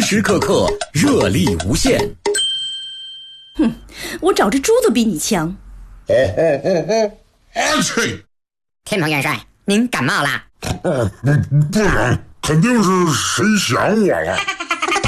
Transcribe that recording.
时刻刻热力无限。 哼，我找只猪都比你强。 天蓬元帅，您感冒啦？ 不然肯定是谁想我了。